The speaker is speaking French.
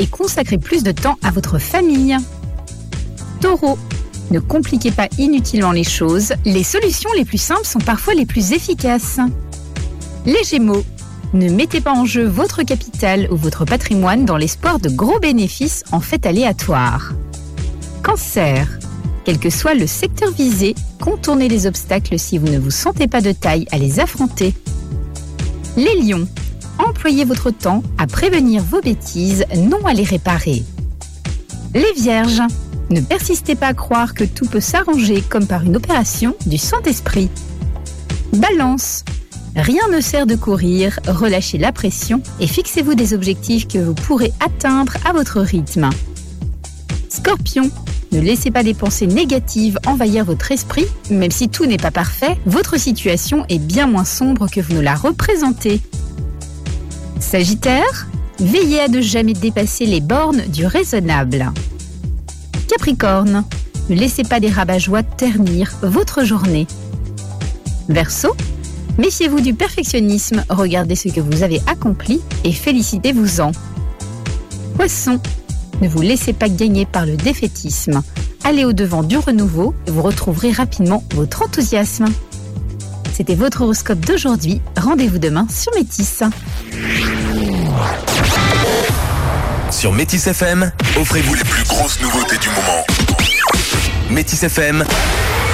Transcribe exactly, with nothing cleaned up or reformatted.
et consacrez plus de temps à votre famille. Taureau, ne compliquez pas inutilement les choses, les solutions les plus simples sont parfois les plus efficaces. Les Gémeaux, ne mettez pas en jeu votre capital ou votre patrimoine dans l'espoir de gros bénéfices en fait aléatoires. Cancer, quel que soit le secteur visé, contournez les obstacles si vous ne vous sentez pas de taille à les affronter. Les Lions, employez votre temps à prévenir vos bêtises, non à les réparer. Les Vierges, ne persistez pas à croire que tout peut s'arranger comme par une opération du Saint-Esprit. Balance, rien ne sert de courir, relâchez la pression et fixez-vous des objectifs que vous pourrez atteindre à votre rythme. Scorpion, ne laissez pas des pensées négatives envahir votre esprit, même si tout n'est pas parfait, votre situation est bien moins sombre que vous ne la représentez. Sagittaire, veillez à ne jamais dépasser les bornes du raisonnable. Capricorne, ne laissez pas des rabat-joie ternir votre journée. Verseau, méfiez-vous du perfectionnisme, regardez ce que vous avez accompli et félicitez-vous-en. Poisson, ne vous laissez pas gagner par le défaitisme. Allez au-devant du renouveau et vous retrouverez rapidement votre enthousiasme. C'était votre horoscope d'aujourd'hui. Rendez-vous demain sur Métis. Sur Métis F M, offrez-vous les plus grosses nouveautés du moment. Métis F M,